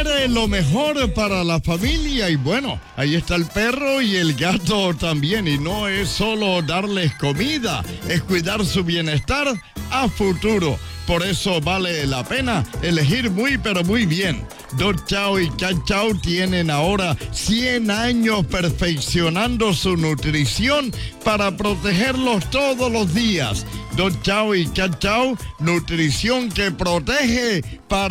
quiere lo mejor para la familia y bueno, ahí está el perro y el gato también. Y no es solo darles comida, es cuidar su bienestar a futuro. Por eso vale la pena elegir muy pero muy bien. Dog Chow y Cat Chow tienen ahora 100 años perfeccionando su nutrición para protegerlos todos los días. Dog Chow y Cat Chow, nutrición que protege para